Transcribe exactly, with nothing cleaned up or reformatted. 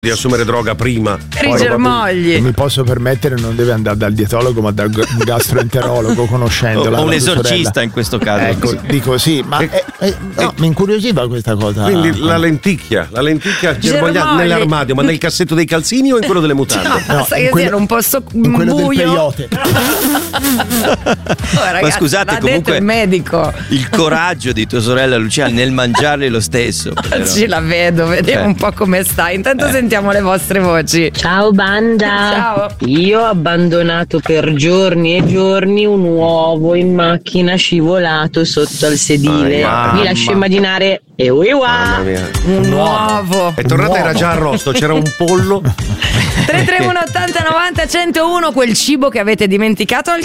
di assumere droga prima. Per i germogli. Mi posso permettere, non deve andare dal dietologo ma dal gastroenterologo, conoscendola. O un esorcista sorella. In questo caso. Ecco, dico sì, ma eh, eh, no, mi incuriosiva questa cosa. Quindi la lenticchia, la lenticchia germogliata nell'armadio, ma nel cassetto dei calzini o in quello delle mutande? No, basta che siano un po' so- in quello buio. del peyote. Oh, ragazzi, ma scusate, l'ha comunque detto il medico. Il coraggio di tua sorella Lucia nel mangiarli lo stesso. Però. Ci la vedo, vediamo Eh. un po' come sta. Intanto Eh. sentiamo le vostre voci. Ciao banda. Ciao. Io ho abbandonato per giorni e giorni un uovo in macchina scivolato sotto al sedile. Ah, Vi lascio immaginare e Mamma mia. Un uovo. È tornata, era già arrosto, c'era un pollo. tre tre uno ottanta novanta centouno, quel cibo che avete dimenticato al